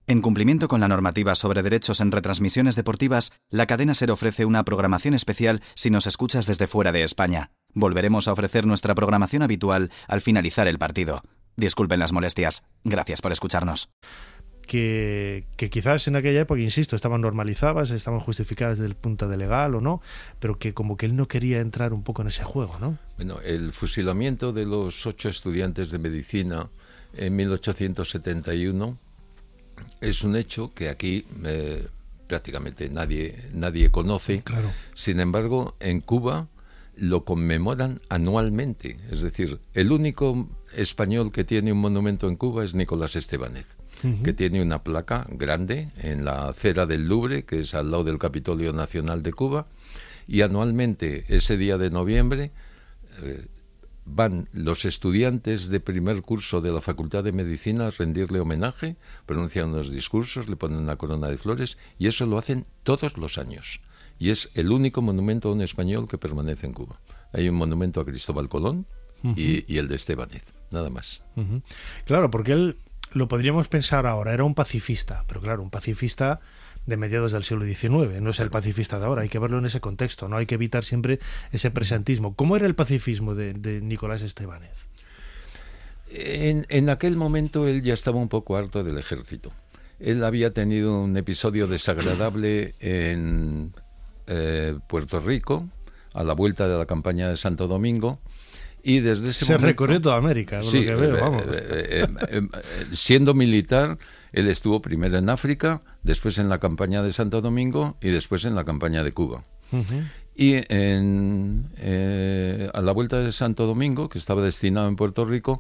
En cumplimiento con la normativa sobre derechos en retransmisiones deportivas, la cadena SER ofrece una programación especial si nos escuchas desde fuera de España. Volveremos a ofrecer nuestra programación habitual al finalizar el partido. Disculpen las molestias. Gracias por escucharnos. Que quizás en aquella época, insisto, estaban normalizadas, estaban justificadas desde el punto de legal o no, pero que como que él no quería entrar un poco en ese juego, ¿no? Bueno, el fusilamiento de los 8 estudiantes de medicina en 1871 es un hecho que aquí prácticamente nadie conoce. Claro. Sin embargo, en Cuba lo conmemoran anualmente. Es decir, el único español que tiene un monumento en Cuba es Nicolás Estebáñez, que tiene una placa grande en la acera del Louvre, que es al lado del Capitolio Nacional de Cuba, y anualmente, ese día de noviembre, van los estudiantes de primer curso de la Facultad de Medicina a rendirle homenaje, pronuncian unos discursos, le ponen una corona de flores, y eso lo hacen todos los años. Y es el único monumento a un español que permanece en Cuba. Hay un monumento a Cristóbal Colón y el de Estebáñez, nada más. Claro, porque él, lo podríamos pensar ahora, era un pacifista, pero claro, un pacifista de mediados del siglo XIX, no es el pacifista de ahora, hay que verlo en ese contexto, no hay que evitar siempre ese presentismo. ¿Cómo era el pacifismo de Nicolás Estebáñez? En aquel momento él ya estaba un poco harto del ejército. Él había tenido un episodio desagradable en Puerto Rico, a la vuelta de la campaña de Santo Domingo, y desde ese momento... Se recorrió toda América, sí, lo que veo, vamos. Siendo militar, él estuvo primero en África, después en la campaña de Santo Domingo y después en la campaña de Cuba. Y a la vuelta de Santo Domingo, que estaba destinado en Puerto Rico,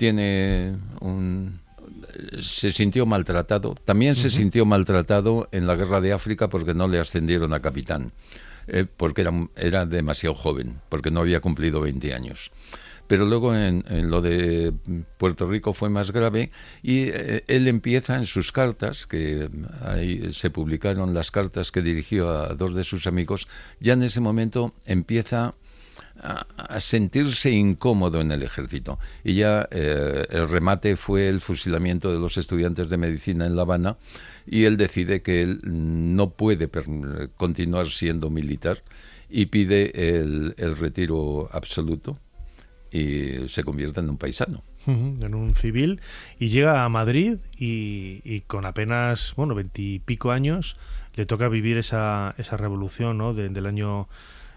se sintió maltratado. También se sintió maltratado en la guerra de África porque no le ascendieron a capitán, porque era demasiado joven, porque no había cumplido 20 años. Pero luego en lo de Puerto Rico fue más grave y él empieza en sus cartas, que ahí se publicaron las cartas que dirigió a 2 de sus amigos, ya en ese momento empieza a sentirse incómodo en el ejército. Y ya el remate fue el fusilamiento de los estudiantes de medicina en La Habana, y él decide que él no puede continuar siendo militar y pide el retiro absoluto y se convierte en un paisano. En un civil, y llega a Madrid y con apenas 20 y pico años le toca vivir esa revolución, ¿no? del año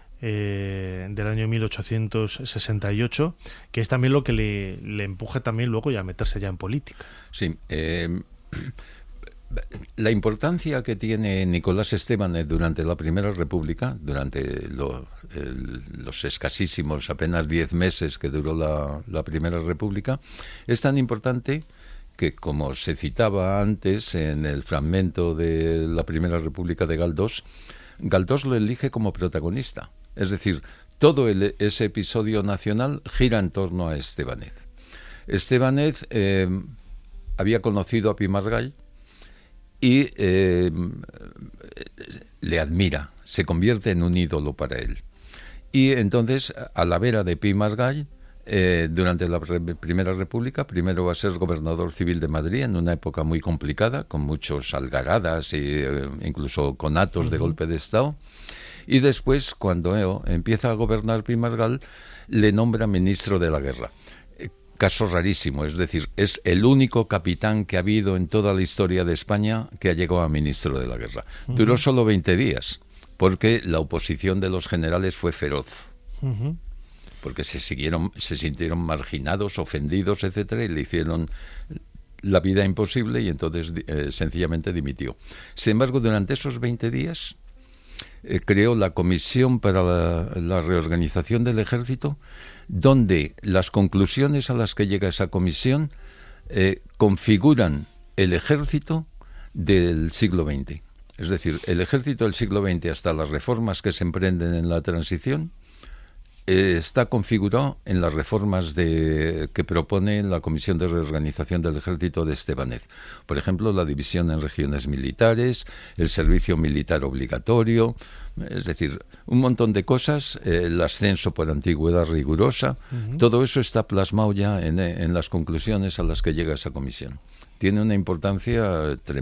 1868, que es también lo que le empuja también luego ya a meterse ya en política. Sí, la importancia que tiene Nicolás Estebáñez durante la Primera República, durante los escasísimos apenas 10 meses que duró la Primera República, es tan importante que, como se citaba antes en el fragmento de la Primera República de Galdós lo elige como protagonista. Es decir, todo ese episodio nacional gira en torno a Estebáñez. Estebáñez había conocido a Pi Margall y le admira, se convierte en un ídolo para él. Y entonces, a la vera de Pi Margall, durante la Primera República, primero va a ser gobernador civil de Madrid en una época muy complicada, con muchos algaradas e incluso conatos de golpe de Estado. Y después, cuando empieza a gobernar Pi Margall, le nombra ministro de la guerra. Caso rarísimo, es decir, es el único capitán que ha habido en toda la historia de España que ha llegado a ministro de la guerra. Duró solo 20 días, porque la oposición de los generales fue feroz. Porque se sintieron marginados, ofendidos, etcétera, y le hicieron la vida imposible, y entonces sencillamente dimitió. Sin embargo, durante esos 20 días creó la Comisión para la Reorganización del Ejército, donde las conclusiones a las que llega esa comisión configuran el ejército del siglo XX. Es decir, el ejército del siglo XX, hasta las reformas que se emprenden en la transición, está configurado en las reformas que propone la Comisión de Reorganización del Ejército de Estebáñez. Por ejemplo, la división en regiones militares, el servicio militar obligatorio, es decir, un montón de cosas, el ascenso por antigüedad rigurosa, todo eso está plasmado ya en las conclusiones a las que llega esa comisión. Tiene una importancia tremenda.